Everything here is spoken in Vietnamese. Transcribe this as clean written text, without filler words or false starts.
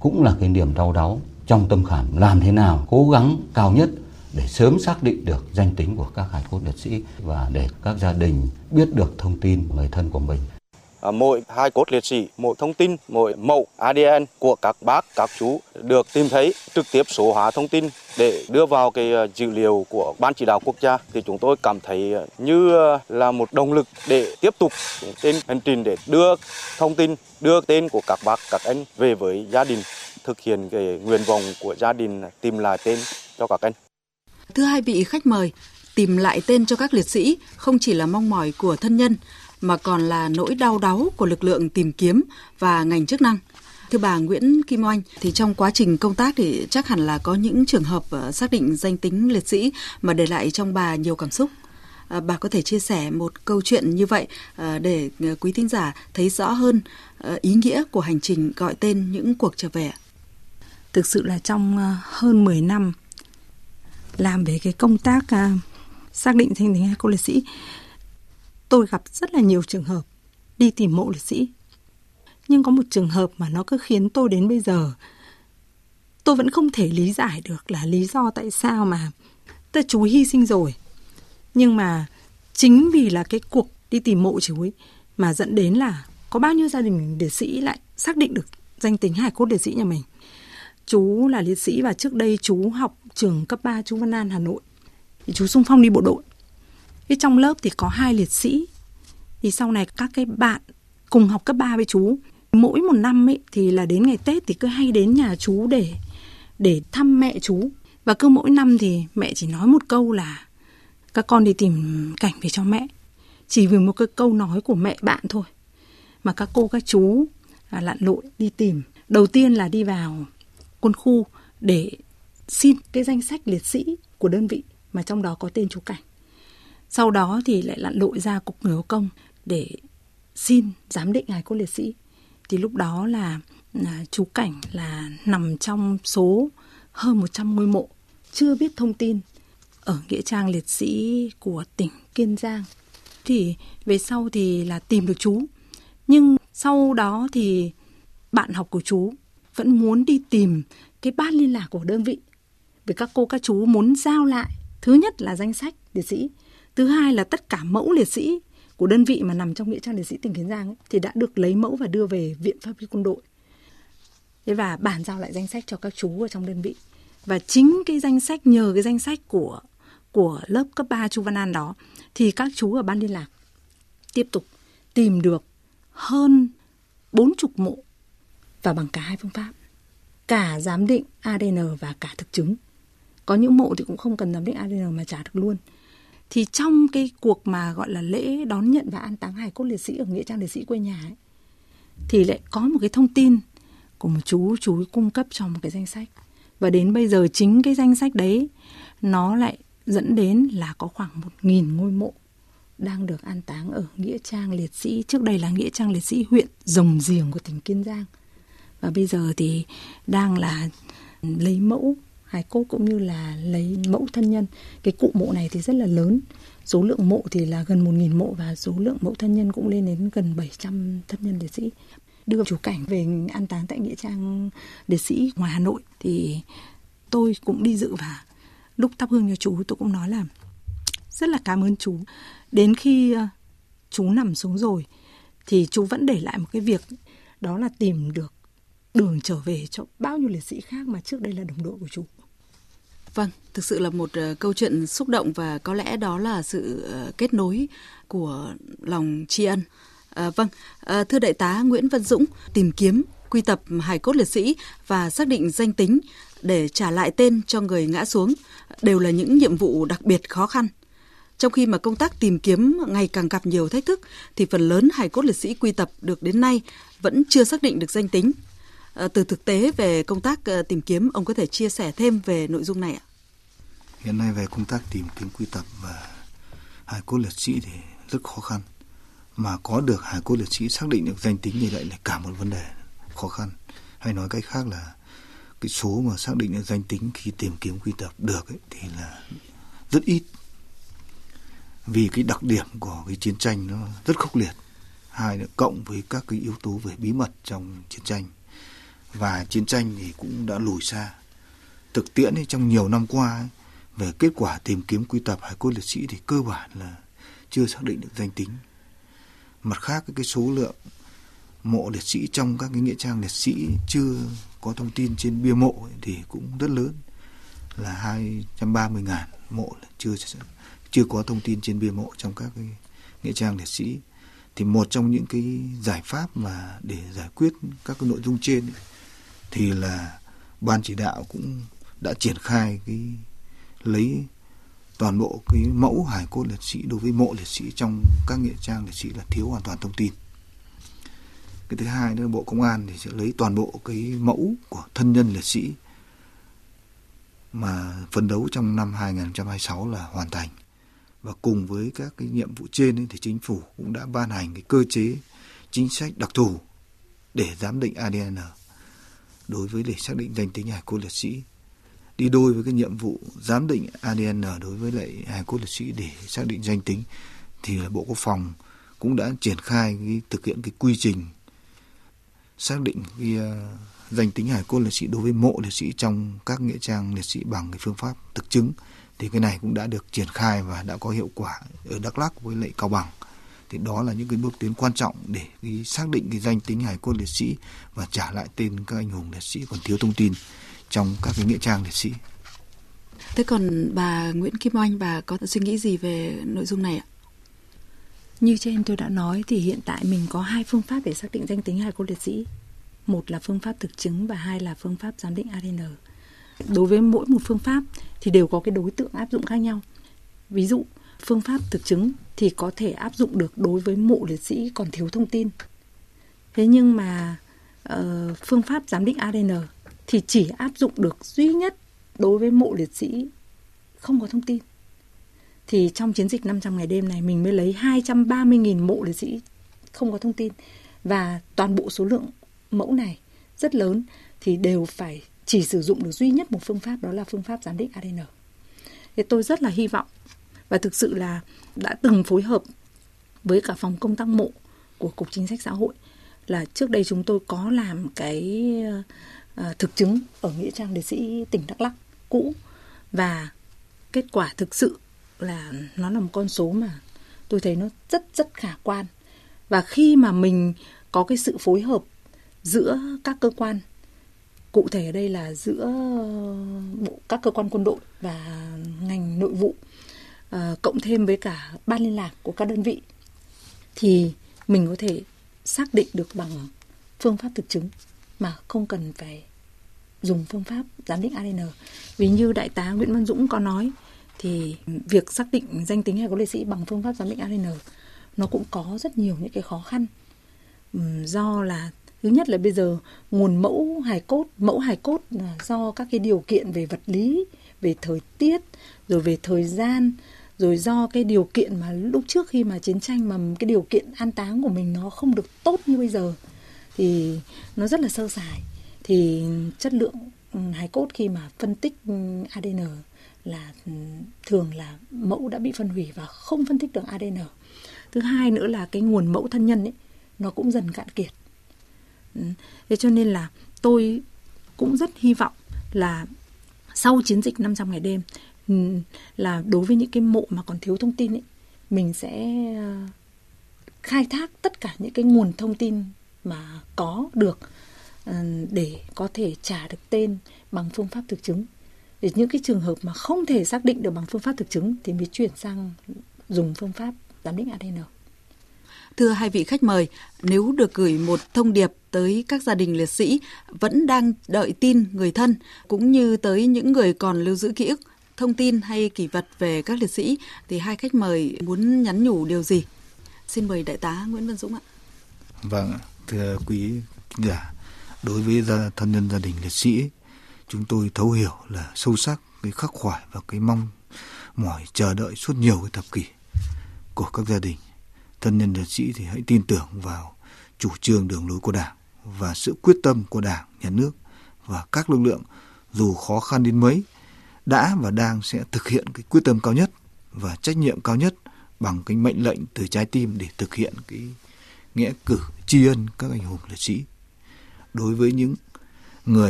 cũng là cái niềm đau đáu trong tâm khảm, làm thế nào cố gắng cao nhất để sớm xác định được danh tính của các hài cốt liệt sĩ và để các gia đình biết được thông tin người thân của mình. Mỗi hài cốt liệt sĩ, mỗi thông tin, mỗi mẫu ADN của các bác, các chú được tìm thấy, trực tiếp số hóa thông tin để đưa vào cái dữ liệu của Ban chỉ đạo quốc gia, thì chúng tôi cảm thấy như là một động lực để tiếp tục trên hành trình để đưa thông tin, đưa tên của các bác, các anh về với gia đình, thực hiện cái nguyện vọng của gia đình tìm lại tên cho các anh. Thưa hai vị khách mời, tìm lại tên cho các liệt sĩ không chỉ là mong mỏi của thân nhân mà còn là nỗi đau đáu của lực lượng tìm kiếm và ngành chức năng. Thưa bà Nguyễn Kim Oanh, thì trong quá trình công tác thì chắc hẳn là có những trường hợp xác định danh tính liệt sĩ mà để lại trong bà nhiều cảm xúc. Bà có thể chia sẻ một câu chuyện như vậy để quý thính giả thấy rõ hơn ý nghĩa của hành trình gọi tên những cuộc trở về. Thực sự là trong hơn 10 năm làm về cái công tác xác định danh tính hài cốt liệt sĩ, tôi gặp rất là nhiều trường hợp đi tìm mộ liệt sĩ. Nhưng có một trường hợp mà nó cứ khiến tôi đến bây giờ tôi vẫn không thể lý giải được là lý do tại sao mà chú hy sinh rồi. Nhưng mà chính vì là cái cuộc đi tìm mộ chú ấy mà dẫn đến là có bao nhiêu gia đình liệt sĩ lại xác định được danh tính hài cốt liệt sĩ nhà mình. Chú là liệt sĩ và trước đây chú học trường cấp 3 Chu Văn An, Hà Nội. Thì chú xung phong đi bộ đội. Thì trong lớp thì có 2 liệt sĩ. Thì sau này các cái bạn cùng học cấp 3 với chú, mỗi một năm ấy thì là đến ngày Tết thì cứ hay đến nhà chú để thăm mẹ chú. Và cứ mỗi năm thì mẹ chỉ nói một câu là các con đi tìm cảnh về cho mẹ. Chỉ vì một cái câu nói của mẹ bạn thôi mà các cô các chú lặn lội đi tìm. Đầu tiên là đi vào quân khu để xin cái danh sách liệt sĩ của đơn vị mà trong đó có tên chú Cảnh. Sau đó thì lại lặn lội ra cục người có công để xin giám định hài cốt liệt sĩ. Thì lúc đó là chú Cảnh là nằm trong số hơn 100 ngôi mộ chưa biết thông tin ở nghĩa trang liệt sĩ của tỉnh Kiên Giang. Thì về sau thì là tìm được chú. Nhưng sau đó thì bạn học của chú vẫn muốn đi tìm cái ban liên lạc của đơn vị. Vì các cô các chú muốn giao lại, thứ nhất là danh sách liệt sĩ, thứ hai là tất cả mẫu liệt sĩ của đơn vị mà nằm trong nghĩa trang liệt sĩ tỉnh Kiên Giang ấy, thì đã được lấy mẫu và đưa về Viện Pháp y Quân đội. Thế và bàn giao lại danh sách cho các chú ở trong đơn vị. Và chính cái danh sách, nhờ cái danh sách của lớp cấp 3 Chu Văn An đó, thì các chú ở ban liên lạc tiếp tục tìm được hơn 40 mộ và bằng cả 2 phương pháp, cả giám định ADN và cả thực chứng. Có những mộ thì cũng không cần giám định ADN mà trả được luôn. Thì trong cái cuộc mà gọi là lễ đón nhận và an táng hài cốt liệt sĩ ở nghĩa trang liệt sĩ quê nhà ấy, thì lại có một cái thông tin của một chú ấy cung cấp cho một cái danh sách. Và đến bây giờ chính cái danh sách đấy nó lại dẫn đến là có khoảng 1.000 ngôi mộ đang được an táng ở nghĩa trang liệt sĩ, trước đây là nghĩa trang liệt sĩ huyện Rồng Giềng của tỉnh Kiên Giang. Và bây giờ thì đang là lấy mẫu hài cốt cũng như là lấy mẫu thân nhân. Cái cụm mộ này thì rất là lớn. Số lượng mộ thì là gần 1.000 mộ và số lượng mẫu thân nhân cũng lên đến gần 700 thân nhân liệt sĩ. Đưa chú Cảnh về an táng tại nghĩa trang liệt sĩ ngoài Hà Nội thì tôi cũng đi dự và lúc thắp hương cho chú tôi cũng nói là rất là cảm ơn chú. Đến khi chú nằm xuống rồi thì chú vẫn để lại một cái việc, đó là tìm được đường trở về cho bao nhiêu liệt sĩ khác mà trước đây là đồng đội của chú. Vâng, thực sự là một câu chuyện xúc động và có lẽ đó là sự kết nối của lòng tri ân. Thưa Đại tá Nguyễn Văn Dũng, tìm kiếm, quy tập hài cốt liệt sĩ và xác định danh tính để trả lại tên cho người ngã xuống đều là những nhiệm vụ đặc biệt khó khăn. Trong khi mà công tác tìm kiếm ngày càng gặp nhiều thách thức, thì phần lớn hài cốt liệt sĩ quy tập được đến nay vẫn chưa xác định được danh tính. Từ thực tế về công tác tìm kiếm, ông có thể chia sẻ thêm về nội dung này ạ? Hiện nay về công tác tìm kiếm quy tập và hài cốt liệt sĩ thì rất khó khăn. Mà có được hài cốt liệt sĩ xác định được danh tính thì lại là cả một vấn đề khó khăn. Hay nói cách khác là cái số mà xác định được danh tính khi tìm kiếm quy tập được ấy, thì là rất ít. Vì cái đặc điểm của cái chiến tranh nó rất khốc liệt. Hai nữa cộng với các cái yếu tố về bí mật trong chiến tranh và chiến tranh thì cũng đã lùi xa. Thực tiễn ấy, trong nhiều năm qua ấy, về kết quả tìm kiếm quy tập hài cốt liệt sĩ thì cơ bản là chưa xác định được danh tính. Mặt khác, cái số lượng mộ liệt sĩ trong các cái nghĩa trang liệt sĩ chưa có thông tin trên bia mộ ấy, thì cũng rất lớn, là 230.000 mộ chưa có thông tin trên bia mộ trong các cái nghĩa trang liệt sĩ. Thì một trong những cái giải pháp mà để giải quyết các cái nội dung trên ấy, thì là ban chỉ đạo cũng đã triển khai cái lấy toàn bộ cái mẫu hài cốt liệt sĩ đối với mộ liệt sĩ trong các nghĩa trang liệt sĩ là thiếu hoàn toàn thông tin. Cái thứ hai nữa, Bộ Công an thì sẽ lấy toàn bộ cái mẫu của thân nhân liệt sĩ mà phấn đấu trong năm 2026 là hoàn thành. Và cùng với các cái nhiệm vụ trên ấy, thì chính phủ cũng đã ban hành cái cơ chế chính sách đặc thù để giám định ADN đối với để xác định danh tính hài cốt liệt sĩ. Đi đôi với cái nhiệm vụ giám định ADN đối với lại hài cốt liệt sĩ để xác định danh tính thì Bộ Quốc phòng cũng đã triển khai thực hiện cái quy trình xác định cái danh tính hài cốt liệt sĩ đối với mộ liệt sĩ trong các nghĩa trang liệt sĩ bằng cái phương pháp thực chứng. Thì cái này cũng đã được triển khai và đã có hiệu quả ở Đắk Lắk với lại Cao Bằng. Thì đó là những cái bước tiến quan trọng để xác định cái danh tính hài cốt liệt sĩ và trả lại tên các anh hùng liệt sĩ còn thiếu thông tin trong các cái nghĩa trang liệt sĩ. Thế còn bà Nguyễn Kim Oanh, bà có suy nghĩ gì về nội dung này ạ? Như trên tôi đã nói thì hiện tại mình có 2 phương pháp để xác định danh tính hài cốt liệt sĩ. Một là phương pháp thực chứng và 2 là phương pháp giám định ADN. Đối với mỗi một phương pháp thì đều có cái đối tượng áp dụng khác nhau. Ví dụ, phương pháp thực chứng thì có thể áp dụng được đối với mộ liệt sĩ còn thiếu thông tin. Thế nhưng mà phương pháp giám định ADN thì chỉ áp dụng được duy nhất đối với mộ liệt sĩ không có thông tin. Thì trong chiến dịch 500 ngày đêm này mình mới lấy 230.000 mộ liệt sĩ không có thông tin. Và toàn bộ số lượng mẫu này rất lớn thì đều phải chỉ sử dụng được duy nhất một phương pháp, đó là phương pháp giám định ADN. Thì tôi rất là hy vọng và thực sự là đã từng phối hợp với cả phòng công tác mộ của Cục Chính sách Xã hội, là trước đây chúng tôi có làm cái thực chứng ở nghĩa trang liệt sĩ tỉnh Đắk Lắk cũ, và kết quả thực sự là nó là một con số mà tôi thấy nó rất khả quan. Và khi mà mình có cái sự phối hợp giữa các cơ quan, cụ thể ở đây là giữa các cơ quan quân đội và ngành nội vụ, cộng thêm với cả ban liên lạc của các đơn vị, thì mình có thể xác định được bằng phương pháp thực chứng mà không cần phải dùng phương pháp giám định ADN. Vì như Đại tá Nguyễn Văn Dũng có nói thì việc xác định danh tính hài cốt liệt sĩ bằng phương pháp giám định ADN nó cũng có rất nhiều những cái khó khăn. Do là thứ nhất là bây giờ nguồn mẫu hài cốt là do các cái điều kiện về vật lý, về thời tiết, rồi về thời gian, rồi do cái điều kiện mà lúc trước khi mà chiến tranh mà cái điều kiện an táng của mình nó không được tốt như bây giờ thì nó rất là sơ sài. Thì chất lượng hài cốt khi mà phân tích ADN là thường là mẫu đã bị phân hủy và không phân tích được ADN. Thứ hai nữa là cái nguồn mẫu thân nhân ấy nó cũng dần cạn kiệt. Thế cho nên là tôi cũng rất hy vọng là sau chiến dịch 500 ngày đêm là đối với những cái mộ mà còn thiếu thông tin ấy, mình sẽ khai thác tất cả những cái nguồn thông tin mà có được để có thể trả được tên bằng phương pháp thực chứng. Để những cái trường hợp mà không thể xác định được bằng phương pháp thực chứng thì mới chuyển sang dùng phương pháp giám định ADN. Thưa hai vị khách mời, nếu được gửi một thông điệp tới các gia đình liệt sĩ vẫn đang đợi tin người thân, cũng như tới những người còn lưu giữ ký ức, thông tin hay kỷ vật về các liệt sĩ, thì hai khách mời muốn nhắn nhủ điều gì? Xin mời Đại tá Nguyễn Văn Dũng ạ. Vâng, thưa quý khán giả, đối với thân nhân gia đình liệt sĩ, chúng tôi thấu hiểu là sâu sắc cái khắc khoải và cái mong mỏi chờ đợi suốt nhiều cái thập kỷ của các gia đình thân nhân liệt sĩ. Thì hãy tin tưởng vào chủ trương đường lối của Đảng và sự quyết tâm của Đảng, Nhà nước và các lực lượng, dù khó khăn đến mấy, đã và đang sẽ thực hiện cái quyết tâm cao nhất và trách nhiệm cao nhất bằng cái mệnh lệnh từ trái tim để thực hiện cái nghĩa cử tri ân các anh hùng liệt sĩ. Đối với những người